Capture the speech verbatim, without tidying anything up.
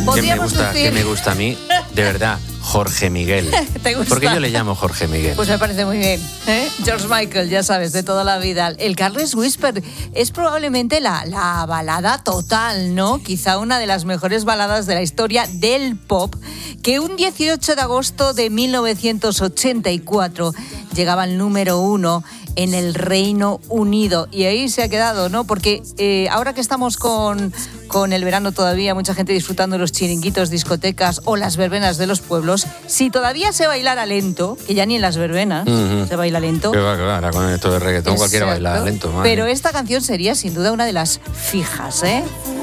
¿Qué me gusta, decir... ¿Qué me gusta a mí? De verdad, Jorge Miguel. ¿Te gusta? Porque yo le llamo Jorge Miguel. Pues me parece muy bien, ¿eh? George Michael, ya sabes, de toda la vida. El Careless Whisper es probablemente la, la balada total, ¿no? Quizá una de las mejores baladas de la historia del pop, que un dieciocho de agosto de mil novecientos ochenta y cuatro llegaba al número uno en el Reino Unido. Y ahí se ha quedado, ¿no? Porque eh, ahora que estamos con, con el verano todavía, mucha gente disfrutando de los chiringuitos, discotecas o las verbenas de los pueblos, si todavía se bailara lento, que ya ni en las verbenas uh-huh. se baila lento. Que va, que va, ahora con esto de reggaetón Exacto. Cualquiera baila lento. Madre. Pero esta canción sería sin duda una de las fijas, ¿eh?